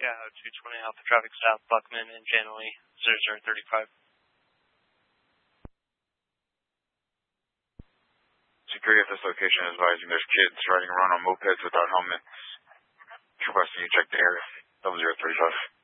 Yeah, 220 Alpha traffic south, Buckman and Janley, 0035. Security at this location is advising there's kids riding around on mopeds without helmets. Requesting you check the area, 0035.